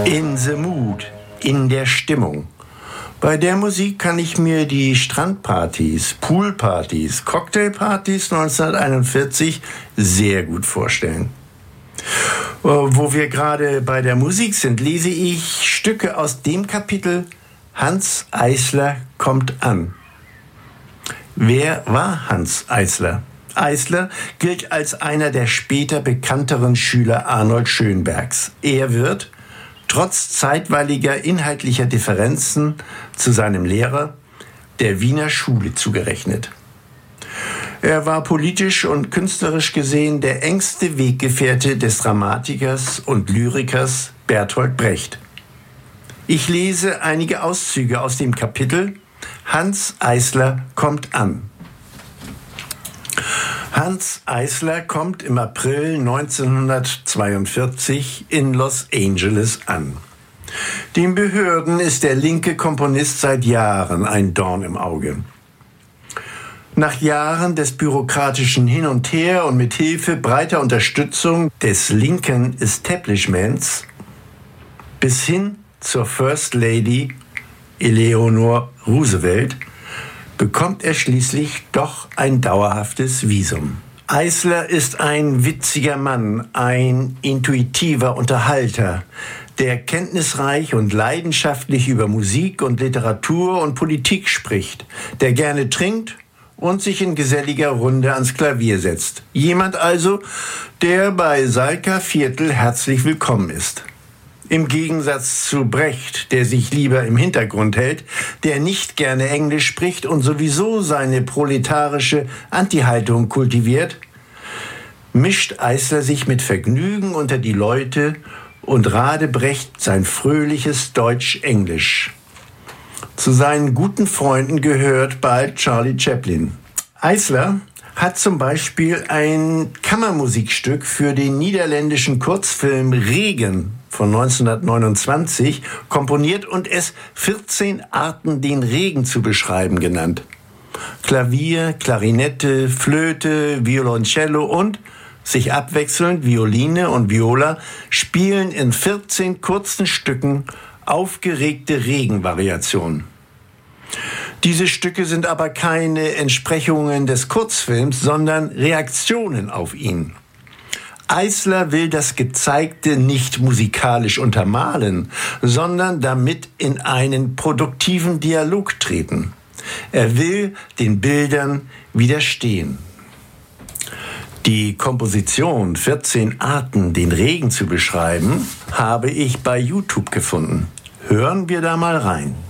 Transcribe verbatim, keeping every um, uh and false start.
In the mood, in der Stimmung. Bei der Musik kann ich mir die Strandpartys, Poolpartys, Cocktailpartys neunzehnhunderteinundvierzig sehr gut vorstellen. Wo wir gerade bei der Musik sind, lese ich Stücke aus dem Kapitel Hanns Eisler kommt an. Wer war Hanns Eisler? Eisler gilt als einer der später bekannteren Schüler Arnold Schönbergs. Er wird, trotz zeitweiliger inhaltlicher Differenzen zu seinem Lehrer, der Wiener Schule zugerechnet. Er war politisch und künstlerisch gesehen der engste Weggefährte des Dramatikers und Lyrikers Bertolt Brecht. Ich lese einige Auszüge aus dem Kapitel Hanns Eisler kommt an. Hanns Eisler kommt im April neunzehnhundertzweiundvierzig in Los Angeles an. Den Behörden ist der linke Komponist seit Jahren ein Dorn im Auge. Nach Jahren des bürokratischen Hin und Her und mit Hilfe breiter Unterstützung des linken Establishments bis hin zur First Lady Eleanor Roosevelt bekommt er schließlich doch ein dauerhaftes Visum. Eisler ist ein witziger Mann, ein intuitiver Unterhalter, der kenntnisreich und leidenschaftlich über Musik und Literatur und Politik spricht, der gerne trinkt und sich in geselliger Runde ans Klavier setzt. Jemand also, der bei Salka Viertel herzlich willkommen ist. Im Gegensatz zu Brecht, der sich lieber im Hintergrund hält, der nicht gerne Englisch spricht und sowieso seine proletarische Anti-Haltung kultiviert, mischt Eisler sich mit Vergnügen unter die Leute und Radebrecht sein fröhliches Deutsch-Englisch. Zu seinen guten Freunden gehört bald Charlie Chaplin. Eisler hat zum Beispiel ein Kammermusikstück für den niederländischen Kurzfilm Regen von neunzehnhundertneunundzwanzig komponiert und es vierzehn Arten, den Regen zu beschreiben, genannt. Klavier, Klarinette, Flöte, Violoncello und, sich abwechselnd, Violine und Viola spielen in vierzehn kurzen Stücken aufgeregte Regenvariationen. Diese Stücke sind aber keine Entsprechungen des Kurzfilms, sondern Reaktionen auf ihn. Eisler will das Gezeigte nicht musikalisch untermalen, sondern damit in einen produktiven Dialog treten. Er will den Bildern widerstehen. Die Komposition vierzehn Arten, den Regen zu beschreiben, habe ich bei YouTube gefunden. Hören wir da mal rein.